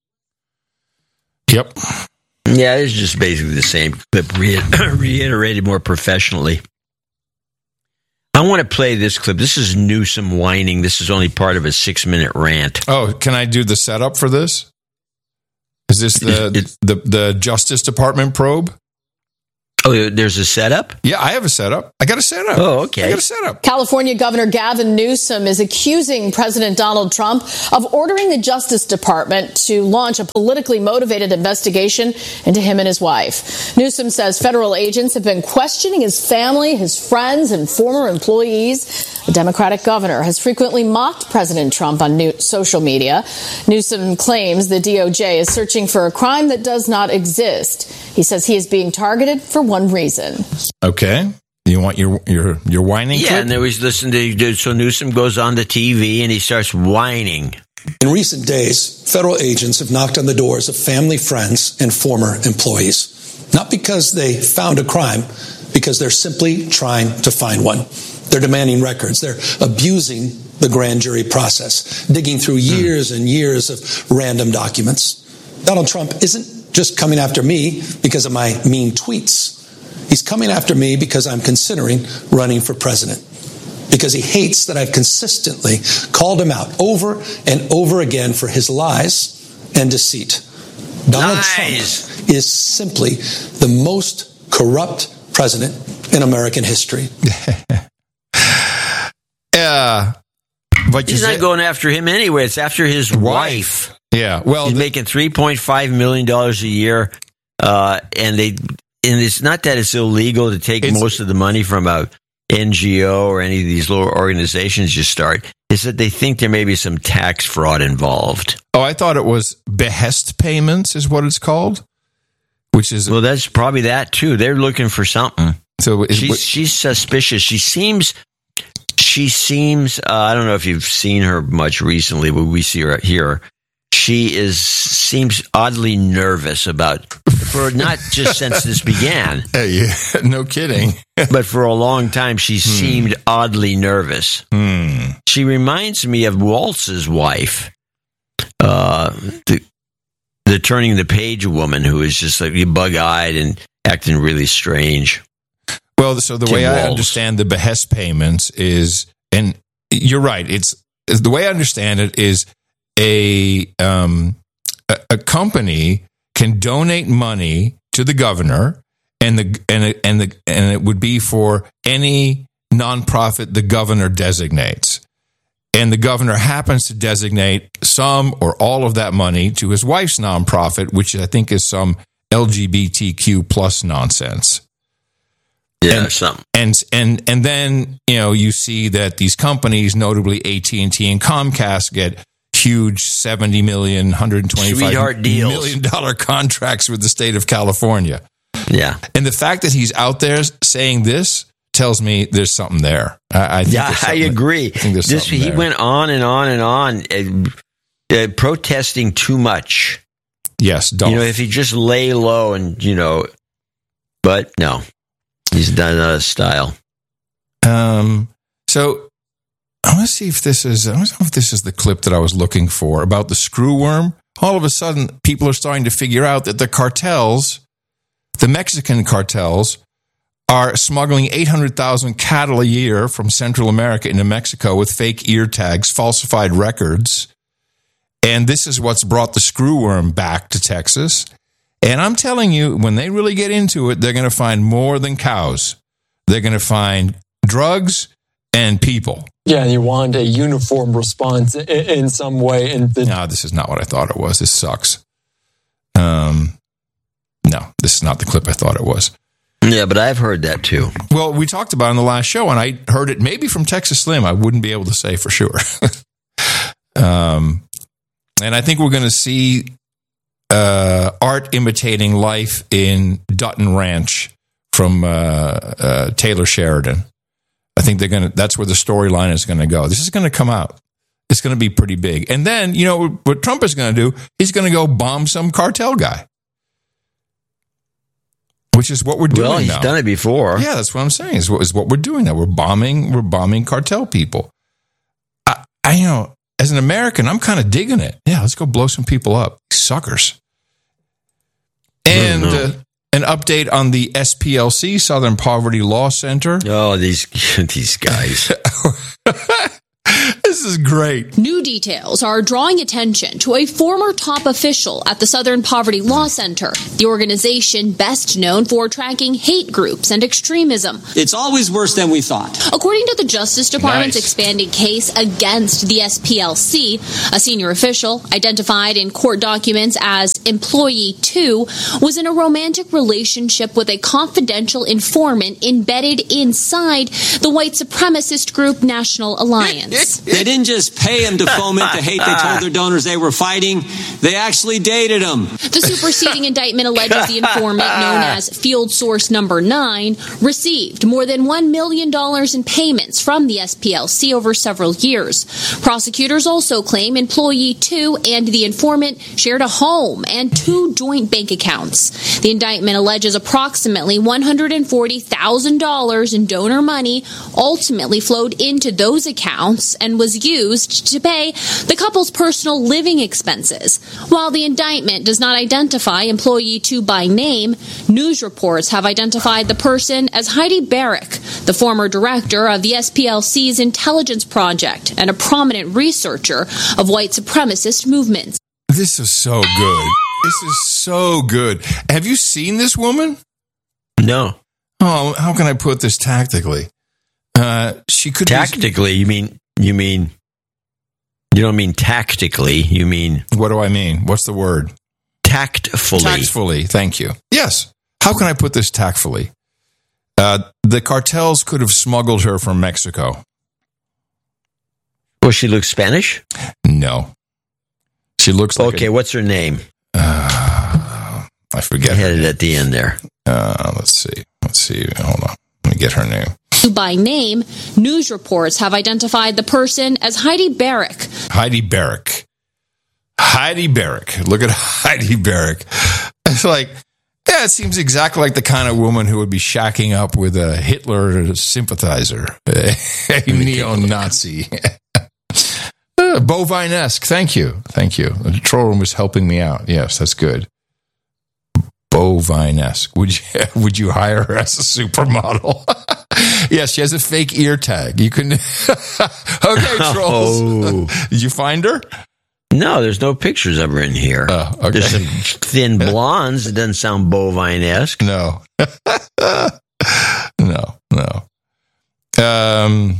Yep. Yeah, it's just basically the same clip, reiterated more professionally. I want to play this clip. This is Newsom whining. This is only part of a six-minute rant. Oh, can I do the setup for this? Is this the It- the, the Justice Department probe? Oh, there's a setup? Yeah, I have a setup. I got a setup. Oh, okay. I got a setup. California Governor Gavin Newsom is accusing President Donald Trump of ordering the Justice Department to launch a politically motivated investigation into him and his wife. Newsom says federal agents have been questioning his family, his friends, and former employees. The Democratic governor has frequently mocked President Trump on new social media. Newsom claims the D O J is searching for a crime that does not exist. He says he is being targeted for one reason. Okay. You want your your your whining Yeah, clip? and then we listen to, so Newsom goes on the T V and he starts whining. In recent days, federal agents have knocked on the doors of family, friends, and former employees. Not because they found a crime, because they're simply trying to find one. They're demanding records. They're abusing the grand jury process, digging through years and years of random documents. Donald Trump isn't just coming after me because of my mean tweets. He's coming after me because I'm considering running for president. Because he hates that I've consistently called him out over and over again for his lies and deceit. Donald Lies. Trump is simply the most corrupt president in American history. Yeah. But He's you not say- going after him anyway. It's after his wife. Yeah. Well, he's making three point five million dollars a year, uh, and they and it's not that it's illegal to take most of the money from a N G O or any of these little organizations you start. It's that they think there may be some tax fraud involved. Oh, I thought it was behest payments is what it's called, which is well, that's probably that too. They're looking for something. So is, she's she's suspicious. She seems. She seems. Uh, I don't know if you've seen her much recently, but we see her here. She is seems oddly nervous about for not just since this began. Hey, yeah, no kidding. But for a long time, she seemed oddly nervous. Hmm. She reminds me of Waltz's wife, uh, the the turning the page woman who is just like bug eyed and acting really strange. Well, so the Tim way I Walz. understand the behest payments is, and you're right, it's the way I understand it is a um a, a company can donate money to the governor, and the and it, and the and it would be for any nonprofit the governor designates, and the governor happens to designate some or all of that money to his wife's nonprofit, which I think is some L G B T Q plus nonsense. Yeah, and, something. And and and then you know you see that these companies, notably A T and T and Comcast, get huge seventy million, one hundred twenty-five Sweetheart deals. million dollar contracts with the state of California. Yeah, and the fact that he's out there saying this tells me there's something there. I, I think yeah, there's I something- agree. I think there's This, something he there. went on and on and on, uh, uh, protesting too much. Yes, don't. You know, if he just lay low and you know, but no, he's done out of style. Um, so I want to see if this is, I don't know if this is the clip that I was looking for about the screw worm. All of a sudden, people are starting to figure out that the cartels, the Mexican cartels, are smuggling eight hundred thousand cattle a year from Central America into Mexico with fake ear tags, falsified records. And this is what's brought the screw worm back to Texas. And I'm telling you, when they really get into it, they're going to find more than cows. They're going to find drugs and people. Yeah, you want a uniform response in, in some way. And the- No, this is not what I thought it was. This sucks. Um, no, this is not the clip I thought it was. Yeah, but I've heard that too. Well, we talked about it in the last show, and I heard it maybe from Texas Slim. I wouldn't be able to say for sure. um, and I think we're going to see uh, art imitating life in Dutton Ranch from uh, uh, Taylor Sheridan. I think they're going to. That's where the storyline is going to go. This is going to come out. It's going to be pretty big. And then, you know, what Trump is going to do, he's going to go bomb some cartel guy. Which is what we're doing Well, he's now. done it before. Yeah, that's what I'm saying. Is what, is what we're doing now. We're bombing. We're bombing cartel people. I, I you know, as an American, I'm kind of digging it. Yeah, let's go blow some people up, suckers. And uh, an update on the S P L C, Southern Poverty Law Center. Oh, these these guys. This is great. New details are drawing attention to a former top official at the Southern Poverty Law Center, the organization best known for tracking hate groups and extremism. It's always worse than we thought. According to the Justice Department's Nice. expanded case against the S P L C, a senior official, identified in court documents as Employee two, was in a romantic relationship with a confidential informant embedded inside the white supremacist group National Alliance. They didn't just pay him to foment the hate they told their donors they were fighting. They actually dated him. The superseding indictment alleges the informant, known as Field Source Number nine, received more than one million dollars in payments from the S P L C over several years. Prosecutors also claim Employee two and the informant shared a home and two joint bank accounts. The indictment alleges approximately one hundred forty thousand dollars in donor money ultimately flowed into those accounts and was used to pay the couple's personal living expenses. While the indictment does not identify Employee two by name, news reports have identified the person as Heidi Barrick, the former director of the S P L C's Intelligence Project and a prominent researcher of white supremacist movements. This is so good. This is so good. Have you seen this woman? No. Oh, how can I put this tactically? Uh, she could Tactically, be... you mean you mean you don't mean tactically, you mean what do I mean? What's the word? Tactfully. Tactfully, thank you. Yes. How can I put this tactfully? Uh, the cartels could have smuggled her from Mexico. Well, she looks Spanish? No. She looks like Okay, a, what's her name? Uh, I forget. I had it at the end there. Uh, let's see. Let's see. Hold on. Let me get her name. By name, news reports have identified the person as Heidi Barrick. Heidi Barrick. Heidi Barrick. Look at Heidi Barrick. It's like, yeah, it seems exactly like the kind of woman who would be shacking up with a Hitler sympathizer, a neo-Nazi. uh, Bovine-esque. Thank you. Thank you. The control room was helping me out. Yes, that's good. Bovine-esque. Would you, would you hire her as a supermodel? Yes, she has a fake ear tag. You can. Okay, trolls. Oh. Did you find her? No, there's no pictures of her in here. Oh, okay. There's some thin blondes. It doesn't sound bovine-esque. No. no, no. Um,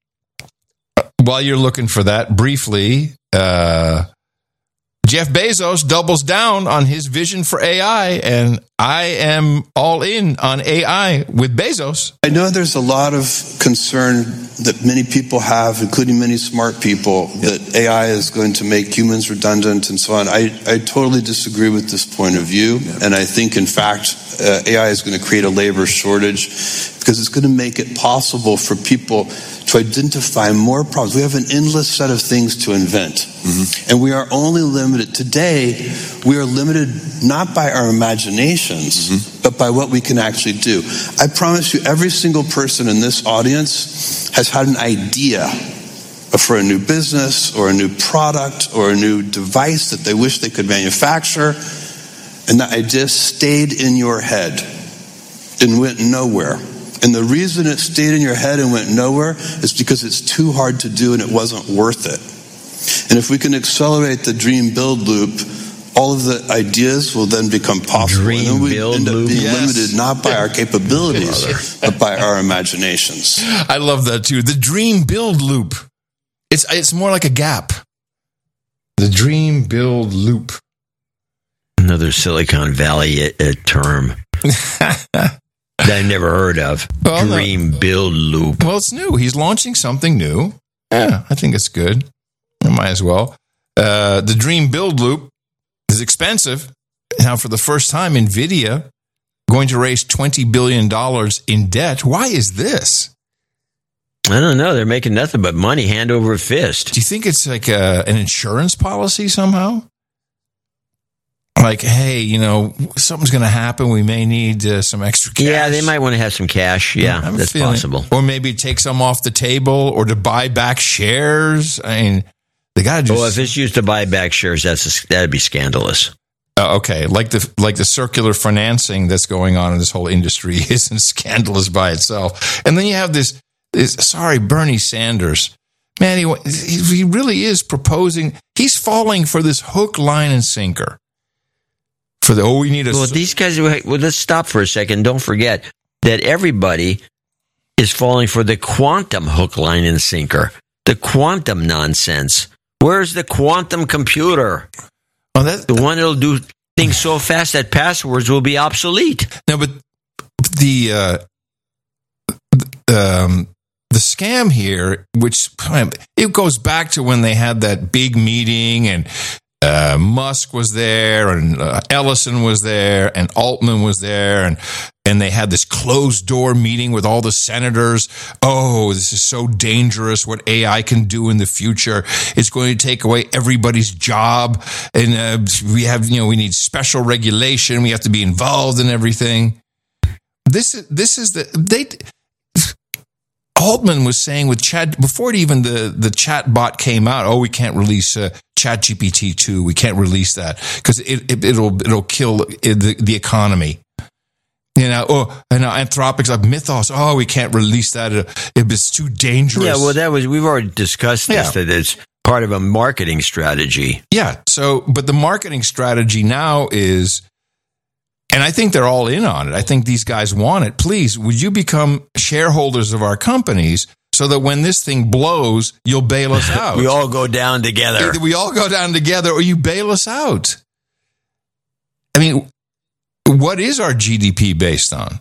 while you're looking for that, briefly, uh, Jeff Bezos doubles down on his vision for A I, and I am all in on A I with Bezos. I know there's a lot of concern that many people have, including many smart people, that A I is going to make humans redundant and so on. I, I totally disagree with this point of view, and I think, in fact, uh, A I is going to create a labor shortage because it's going to make it possible for people to identify more problems. We have an endless set of things to invent, mm-hmm. and we are only limited. Today, we are limited not by our imaginations, mm-hmm. but by what we can actually do. I promise you, every single person in this audience has had an idea for a new business or a new product or a new device that they wish they could manufacture, and that idea stayed in your head and went nowhere. And the reason it stayed in your head and went nowhere is because it's too hard to do and it wasn't worth it. And if we can accelerate the dream build loop, all of the ideas will then become possible. Dream and then we build end up loop. being Yes. limited not by our capabilities, but by our imaginations. I love that too. The dream build loop. It's it's more like a gap. The dream build loop. Another Silicon Valley uh, term that I never heard of. Well, Dream no. build loop. Well, it's new. He's launching something new. Yeah, I think it's good. I might as well. Uh, the dream build loop is expensive. Now, for the first time, NVIDIA going to raise twenty billion dollars in debt. Why is this? I don't know. They're making nothing but money hand over fist. Do you think it's like a, an insurance policy somehow? Like, hey, you know, something's going to happen. We may need uh, some extra cash. Yeah, they might want to have some cash. Yeah, I'm that's feeling- possible. Or maybe take some off the table or to buy back shares. I mean, they got to do Well, if it's used to buy back shares, that's a, that'd be scandalous. Uh, No, okay. Like the like the circular financing that's going on in this whole industry isn't scandalous by itself. And then you have this, this sorry, Bernie Sanders. Man, he, he really is proposing. He's falling for this hook, line, and sinker. For the oh, we need a. Well, these guys. Well, let's stop for a second. Don't forget that everybody is falling for the quantum hook, line, and sinker. The quantum nonsense. Where's the quantum computer? Oh, that, the one that'll do things so fast that passwords will be obsolete. No, but the uh, um, the scam here, which it goes back to when they had that big meeting and uh, Musk was there and uh, Ellison was there and Altman was there and and they had this closed door meeting with all the senators. Oh, this is so dangerous what A I can do in the future. It's going to take away everybody's job. And uh, we have, you know, we need special regulation. We have to be involved in everything. This is, this is the, they, Altman was saying with Chat, before even the, the chat bot came out, oh, we can't release uh, Chat G P T two. We can't release that because it, it, it'll, it'll kill the, the economy. You know, oh, and uh, Anthropic's like Mythos. Oh, we can't release that. It was too dangerous. Yeah, well, that was, we've already discussed this, yeah. That it's part of a marketing strategy. Yeah. So, but the marketing strategy now is, and I think they're all in on it. I think these guys want it. Please, would you become shareholders of our companies so that when this thing blows, you'll bail us out? We all go down together. Either we all go down together or you bail us out. I mean, what is our G D P based on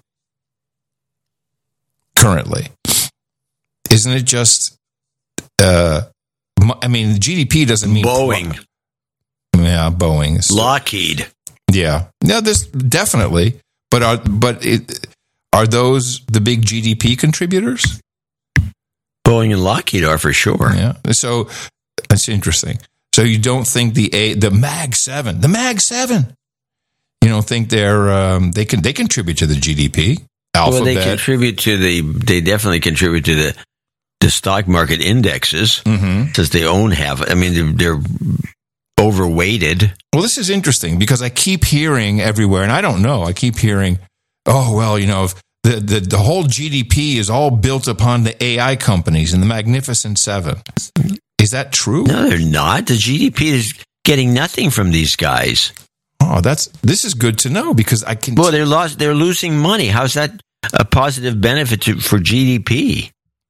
currently? Isn't it just, uh, I mean, G D P doesn't mean Boeing. Yeah, Boeing. Lockheed. Yeah. Yeah, this definitely. But are, but it, are those the big G D P contributors? Boeing and Lockheed are for sure. Yeah. So that's interesting. So you don't think the A, the Mag seven, the Mag seven, you don't think they're um, they can they contribute to the G D P? Alphabet. Well, they contribute to the. They definitely contribute to the the stock market indexes mm-hmm. because they own half. I mean, they're, they're overweighted. Well, this is interesting because I keep hearing everywhere, and I don't know. I keep hearing, oh well, you know, if the the the whole G D P is all built upon the A I companies and the Magnificent Seven. Is that true? No, they're not. The G D P is getting nothing from these guys. Oh, that's this is good to know because I can. Well, they're lost. They're losing money. How's that a positive benefit to, for G D P?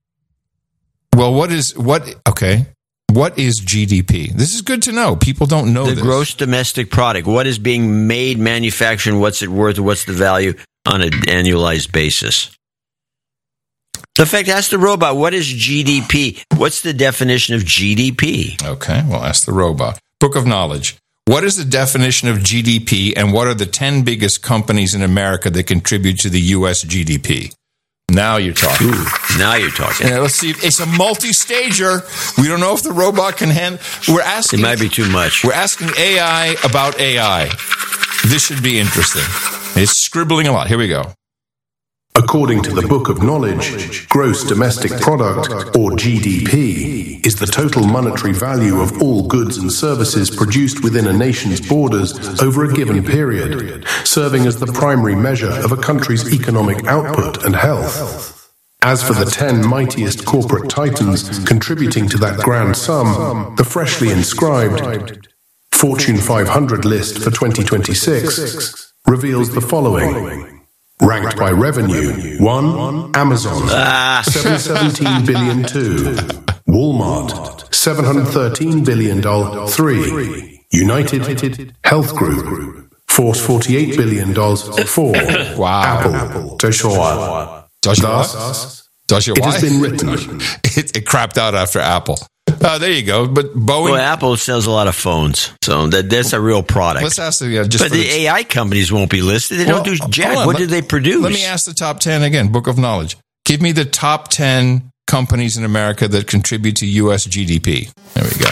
Well, what is what? Okay, what is G D P? This is good to know. People don't know the this. Gross domestic product. What is being made, manufactured? What's it worth? What's the value on an annualized basis? In fact, ask the robot. What is G D P? What's the definition of G D P? Okay, well, ask the robot. Book of Knowledge. What is the definition of G D P, and what are the ten biggest companies in America that contribute to the U S G D P? Now you're talking. Ooh, now you're talking. Yeah, let's see. It's a multi-stager. We don't know if the robot can handle. We're asking. It might be too much. We're asking A I about A I. This should be interesting. It's scribbling a lot. Here we go. According to the Book of Knowledge, gross domestic product, or G D P, is the total monetary value of all goods and services produced within a nation's borders over a given period, serving as the primary measure of a country's economic output and health. As for the ten mightiest corporate titans contributing to that grand sum, the freshly inscribed Fortune five hundred list for twenty twenty-six reveals the following. Ranked by revenue, one, Amazon, ah. seven hundred seventeen billion dollars, two, Walmart, seven hundred thirteen billion dollars, three, United Health Group, four hundred forty-eight billion dollars, four, wow. Apple, Joshua. Thus, Joshua. It has been written. it, it crapped out after Apple. Uh, there you go. But Boeing. Well, Apple sells a lot of phones, so that that's a real product. Let's ask the. Yeah, just but the A I companies won't be listed. They well, don't do jack. What let, do they produce? Let me ask the top ten again. Book of Knowledge. Give me the top ten companies in America that contribute to U S G D P. There we go.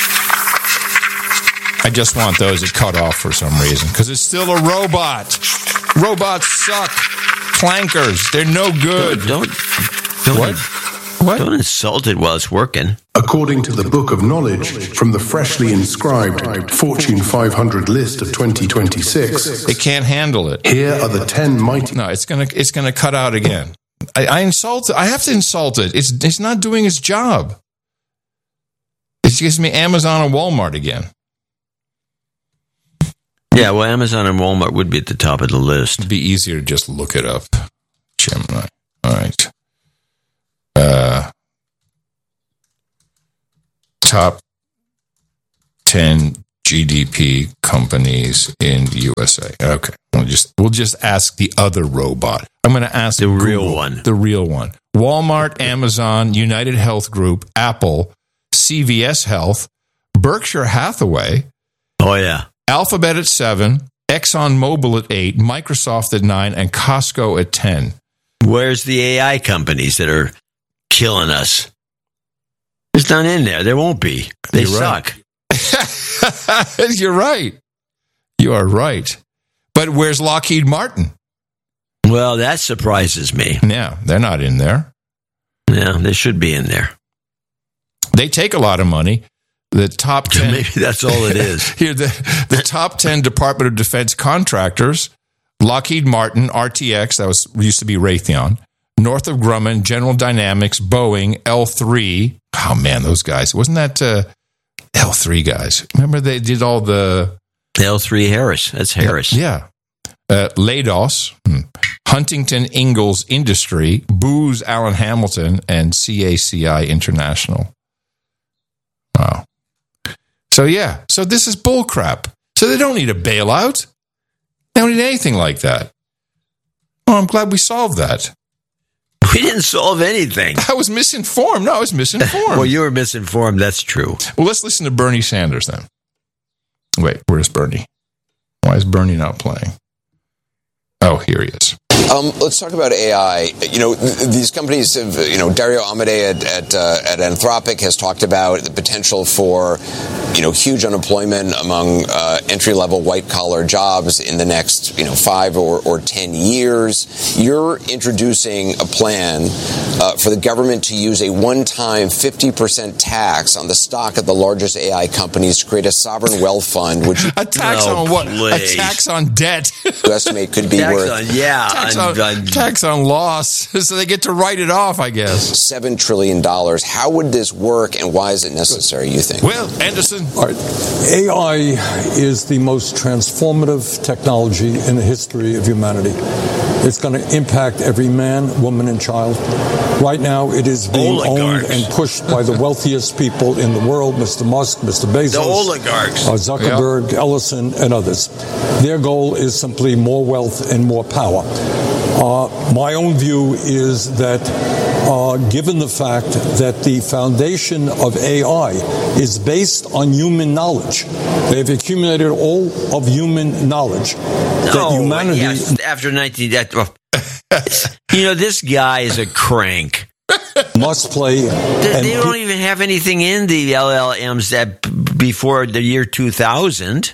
I just want those that cut off for some reason because it's still a robot. Robots suck. Clankers. They're no good. Don't. don't, don't what? What? Don't insult it while it's working. According to the Book of Knowledge from the freshly inscribed Fortune five hundred list of twenty twenty-six, it can't handle it. Here are the ten mighty. No, it's gonna it's gonna cut out again. I, I insult it. I have to insult it. It's it's not doing its job. It gives me Amazon and Walmart again. Yeah, well, Amazon and Walmart would be at the top of the list. It'd be easier to just look it up. Gemini. All right. Uh, top ten G D P companies in U S A. Okay, we'll just we'll just ask the other robot. I'm going to ask the Google, real one. The real one. Walmart, Amazon, United Health Group, Apple, C V S Health, Berkshire Hathaway. Oh yeah. Alphabet at seven, ExxonMobil at eight, Microsoft at nine, and Costco at ten. Where's the A I companies that are killing us? There's none in there. There won't be. They You're suck. Right. You're right. You are right. But where's Lockheed Martin? Well, that surprises me. Yeah, they're not in there. Yeah, they should be in there. They take a lot of money. The top ten. Maybe that's all it is. Here, the, the top ten Department of Defense contractors: Lockheed Martin, R T X, that was used to be Raytheon, Northrop Grumman, General Dynamics, Boeing, L three. Oh man, those guys! Wasn't that uh, L three guys? Remember they did all the L three Harris. That's Harris. Yeah. Uh, Leidos, Huntington Ingalls Industry, Booz Allen Hamilton, and C A C I International. Wow. So, yeah. So, this is bullcrap. So, they don't need a bailout. They don't need anything like that. Oh, I'm glad we solved that. We didn't solve anything. I was misinformed. No, I was misinformed. Well, you were misinformed. That's true. Well, let's listen to Bernie Sanders then. Wait, where's Bernie? Why is Bernie not playing? Oh, here he is. Um, let's talk about A I. You know, th- these companies have, you know, Dario Amodei at at, uh, at Anthropic has talked about the potential for, you know, huge unemployment among uh, entry-level white-collar jobs in the next, you know, five or, or ten years. You're introducing a plan uh, for the government to use a one-time fifty percent tax on the stock of the largest A I companies to create a sovereign wealth fund, which a tax no, on what? Please. A tax on debt. You estimate could be tax worth on, yeah. Tax on, tax on loss, so they get to write it off, I guess. Seven trillion dollars. How would this work, and why is it necessary, you think? Well, Anderson. All right. A I is the most transformative technology in the history of humanity. It's going to impact every man, woman, and child. Right now, it is being oligarchs. owned and pushed by the wealthiest people in the world, Mister Musk, Mister Bezos, the oligarchs, uh, Zuckerberg, yep. Ellison, and others. Their goal is simply more wealth and more power. Uh, my own view is that uh, given the fact that the foundation of A I is based on human knowledge, they've accumulated all of human knowledge. No, that humanity, yes, after nineteen, that, you know, this guy is a crank. Must play. They, they don't even have anything in the L L Ms that before the year two thousand.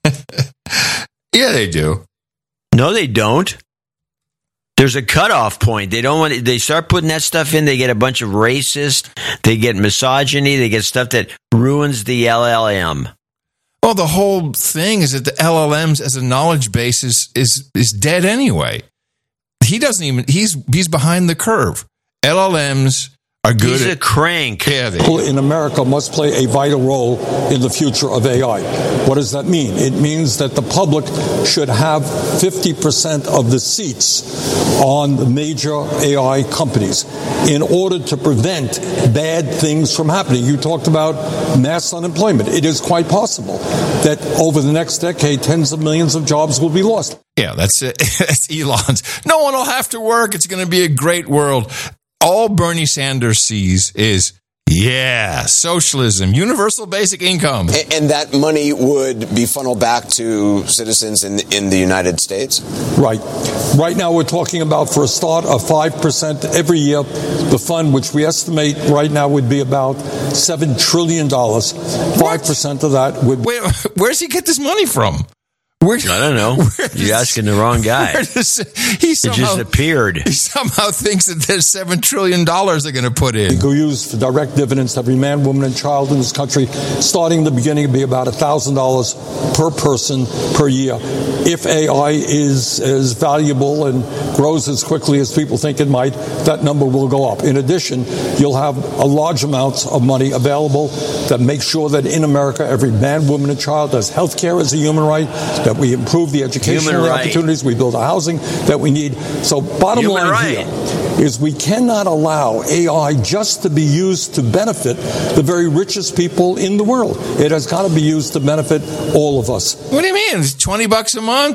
Yeah, they do. No, they don't. There's a cutoff point. They don't want. They start putting that stuff in. They get a bunch of racist. They get misogyny. They get stuff that ruins the L L M. Well, the whole thing is that the L L Ms as a knowledge base is is, is dead anyway. He doesn't even. He's he's behind the curve. L L Ms are good. He's at, a crank. Yeah, they, in America must play a vital role in the future of A I. What does that mean? It means that the public should have fifty percent of the seats on the major A I companies in order to prevent bad things from happening. You talked about mass unemployment. It is quite possible that over the next decade, tens of millions of jobs will be lost. Yeah, that's it. That's Elon's. No one will have to work. It's going to be a great world. All Bernie Sanders sees is, yeah, socialism, universal basic income. And, and that money would be funneled back to citizens in, in the United States? Right. Right now we're talking about, for a start, a five percent every year. The fund, which we estimate right now would be about seven trillion dollars. five percent of that would... Wait, where's he get this money from? Where, I don't know. You're asking the wrong guy. Does, he somehow, it just appeared. He somehow thinks that there's seven trillion dollars they're going to put in. We go use for direct dividends to every man, woman, and child in this country. Starting in the beginning, it'd be about one thousand dollars per person per year. If A I is as valuable and grows as quickly as people think it might, that number will go up. In addition, you'll have a large amount of money available that makes sure that in America, every man, woman, and child has health care as a human right, that we improve the educational right. opportunities, we build the housing that we need. So bottom human line right. here is we cannot allow A I just to be used to benefit the very richest people in the world. It has got to be used to benefit all of us. What do you mean? It's twenty bucks a month?